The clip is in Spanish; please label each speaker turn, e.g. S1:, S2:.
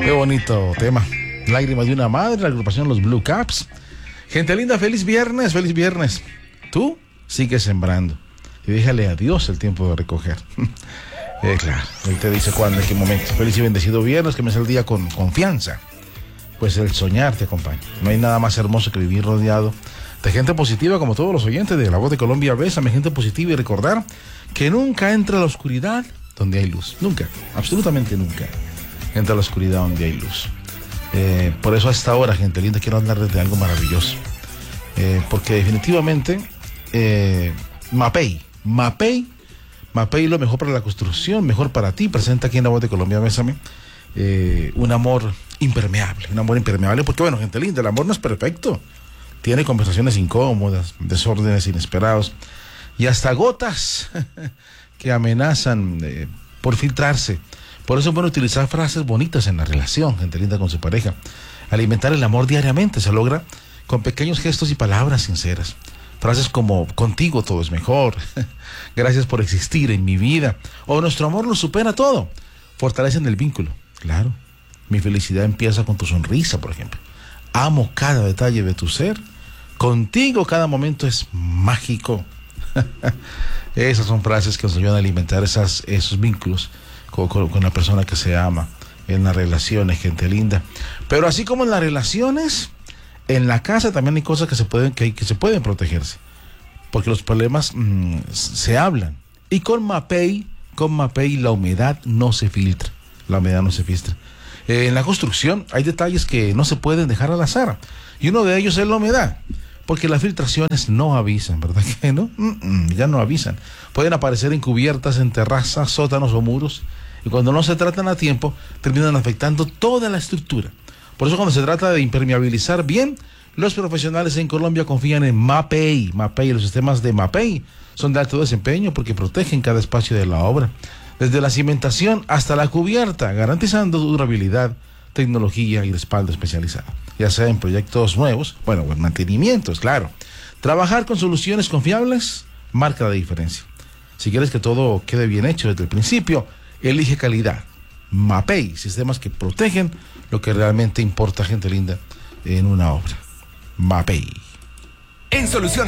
S1: Qué bonito tema. Lágrimas de una madre, la agrupación Los Blue Caps. Gente linda, feliz viernes, feliz viernes. Tú sigues sembrando y déjale a Dios el tiempo de recoger. Claro, Él te dice cuándo, en qué momento. Feliz y bendecido viernes, que me sea el día con confianza. Pues el soñar te acompaña. No hay nada más hermoso que vivir rodeado de gente positiva, como todos los oyentes de La Voz de Colombia. Bésame, gente positiva, y recordar que nunca entra la oscuridad donde hay luz. Nunca, absolutamente nunca entra la oscuridad donde hay luz. Por eso a esta hora, gente linda, quiero hablarles de algo maravilloso. Porque definitivamente Mapei, lo mejor para la construcción, mejor para ti, presenta aquí en La Voz de Colombia, Bésame, un amor impermeable, porque bueno, gente linda, el amor no es perfecto. Tiene conversaciones incómodas, desórdenes inesperados y hasta gotas que amenazan por filtrarse. Por eso es bueno utilizar frases bonitas en la relación, gente linda, con su pareja. Alimentar el amor diariamente se logra con pequeños gestos y palabras sinceras. Frases como: contigo todo es mejor, gracias por existir en mi vida, o nuestro amor lo supera todo. Fortalecen el vínculo. Claro, mi felicidad empieza con tu sonrisa, por ejemplo. Amo cada detalle de tu ser. Contigo cada momento es mágico. Esas son frases que nos ayudan a alimentar esos vínculos con la persona que se ama en las relaciones, gente linda. Pero así como en las relaciones, en la casa también hay cosas que se pueden protegerse, porque los problemas se hablan. Y con Mapei la humedad no se filtra. En la construcción hay detalles que no se pueden dejar al azar, y uno de ellos es la humedad, porque las filtraciones no avisan, ¿verdad que no? Ya no avisan. Pueden aparecer encubiertas en terrazas, sótanos o muros, y cuando no se tratan a tiempo, terminan afectando toda la estructura. Por eso, cuando se trata de impermeabilizar bien, los profesionales en Colombia confían en Mapei. Los sistemas de Mapei son de alto desempeño porque protegen cada espacio de la obra, desde la cimentación hasta la cubierta, garantizando durabilidad, tecnología y respaldo especializado, ya sea en proyectos nuevos, o en mantenimientos, claro. Trabajar con soluciones confiables marca la diferencia. Si quieres que todo quede bien hecho desde el principio, elige calidad. Mapei, sistemas que protegen lo que realmente importa, gente linda, en una obra. Mapei.
S2: En Soluciones